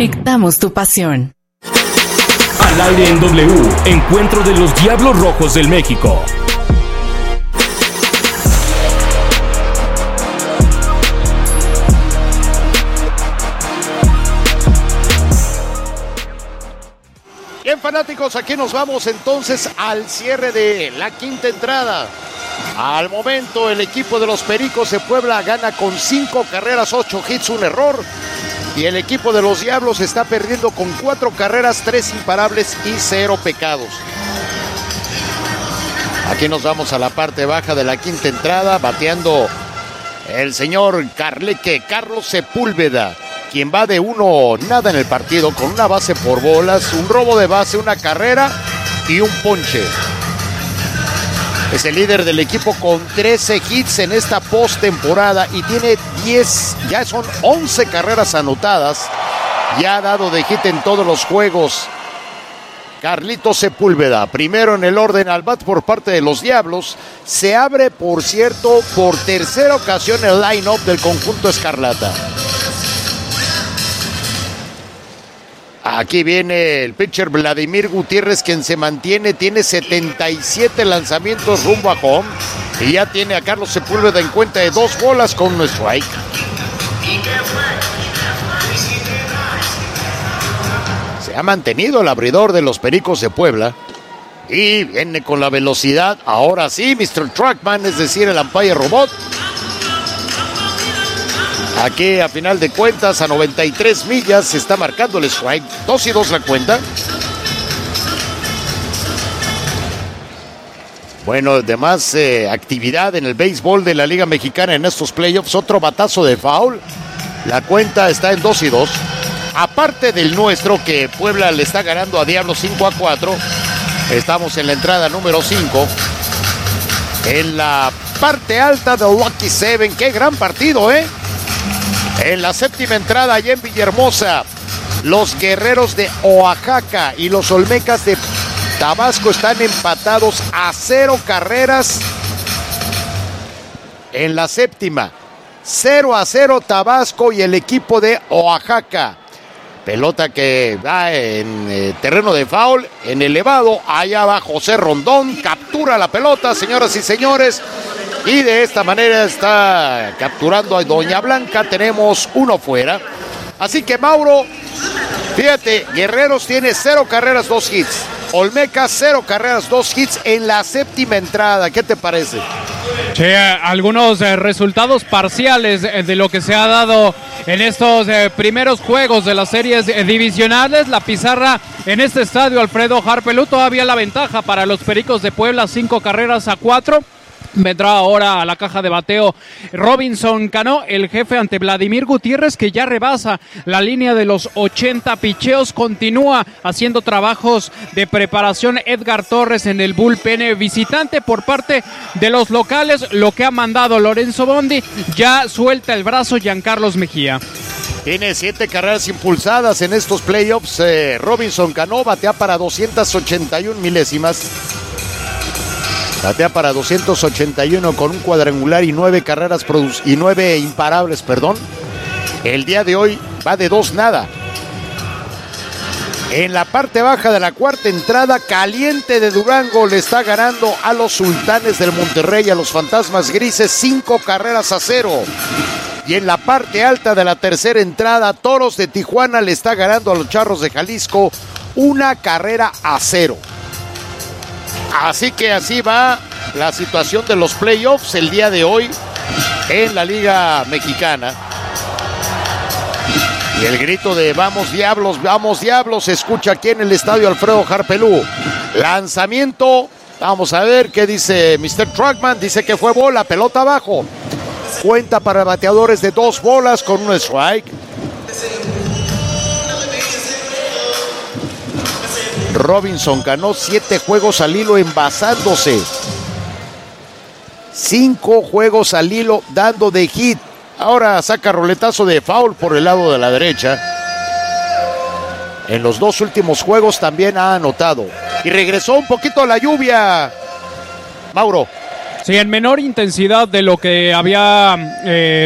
Conectamos tu pasión. Al aire en W, encuentro de los Diablos Rojos del México. Bien, fanáticos, aquí nos vamos entonces al cierre de la quinta entrada. Al momento, el equipo de los Pericos de Puebla gana con 5 carreras, 8 hits, 1 error. Y el equipo de los Diablos está perdiendo con 4 carreras, 3 imparables y 0 pecados. Aquí nos vamos a la parte baja de la quinta entrada, bateando el señor Carlos Sepúlveda, quien va de 1-0 en el partido, con una base por bolas, un robo de base, una carrera y un ponche. Es el líder del equipo con 13 hits en esta postemporada y tiene 10, ya son 11 carreras anotadas. Ya ha dado de hit en todos los juegos. Carlito Sepúlveda, primero en el orden al bat por parte de los Diablos. Se abre, por cierto, por tercera ocasión el line-up del conjunto escarlata. Aquí viene el pitcher Vladimir Gutiérrez, quien se mantiene, tiene 77 lanzamientos rumbo a home y ya tiene a Carlos Sepúlveda en cuenta de 2 bolas con un strike. Se ha mantenido el abridor de los Pericos de Puebla y viene con la velocidad, ahora sí, Mr. Truckman, es decir, el umpire robot. Aquí, a final de cuentas, a 93 millas, se está marcando el strike. 2-2 la cuenta. Bueno, además, actividad en el béisbol de la Liga Mexicana en estos playoffs. Otro batazo de foul. La cuenta está en 2-2. Aparte del nuestro, que Puebla le está ganando a Diablos 5-4. Estamos en la entrada número 5. En la parte alta del Lucky Seven. ¡Qué gran partido, eh! En la séptima entrada, allá en Villahermosa, los Guerreros de Oaxaca y los Olmecas de Tabasco están empatados a 0 carreras en la séptima. 0-0 Tabasco y el equipo de Oaxaca. Pelota que va en terreno de foul, en elevado. Allá va José Rondón, captura la pelota, señoras y señores. Y de esta manera está capturando a Doña Blanca. Tenemos 1 fuera. Así que, Mauro, fíjate, Guerreros tiene 0 carreras, 2 hits. Olmeca, 0 carreras, 2 hits en la séptima entrada. ¿Qué te parece? Sí, algunos resultados parciales de lo que se ha dado en estos primeros juegos de las series divisionales. La pizarra en este estadio, Alfredo Harpelú, todavía la ventaja para los Pericos de Puebla, 5 carreras a 4. Vendrá ahora a la caja de bateo Robinson Cano, el jefe, ante Vladimir Gutiérrez, que ya rebasa la línea de los 80 picheos. Continúa haciendo trabajos de preparación Edgar Torres en el bullpen visitante. Por parte de los locales, lo que ha mandado Lorenzo Bondi, ya suelta el brazo Giancarlos Mejía. Tiene 7 carreras impulsadas en estos playoffs. Robinson Cano batea para 281 milésimas. Batea para 281 con un cuadrangular y 9 carreras y 9 imparables, perdón. El día de hoy va de 2-0. En la parte baja de la cuarta entrada, Caliente de Durango le está ganando a los Sultanes del Monterrey, a los Fantasmas Grises, 5 carreras a 0. Y en la parte alta de la tercera entrada, Toros de Tijuana le está ganando a los Charros de Jalisco 1 carrera a 0. Así que así va la situación de los playoffs el día de hoy en la Liga Mexicana. Y el grito de vamos Diablos, se escucha aquí en el estadio Alfredo Harpelú. Lanzamiento, vamos a ver qué dice Mr. Truckman, dice que fue bola, pelota abajo. Cuenta para bateadores de 2 bolas con un strike. Robinson Cano, 7 juegos al hilo envasándose. 5 juegos al hilo dando de hit. Ahora saca roletazo de foul por el lado de la derecha. En los 2 últimos juegos también ha anotado. Y regresó un poquito la lluvia, Mauro. Sí, en menor intensidad de lo que había